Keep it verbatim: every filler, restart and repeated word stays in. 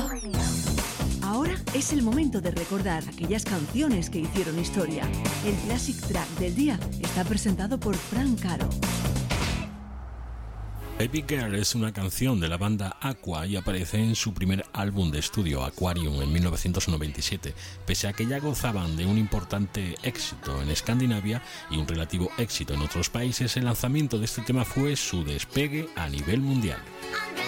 Ahora es el momento de recordar aquellas canciones que hicieron historia. El Classic Track del día está presentado por Frank Caro. Baby Girl es una canción de la banda Aqua y aparece en su primer álbum de estudio, Aquarium, en mil novecientos noventa y siete. Pese a que ya gozaban de un importante éxito en Escandinavia y un relativo éxito en otros países, el lanzamiento de este tema fue su despegue a nivel mundial.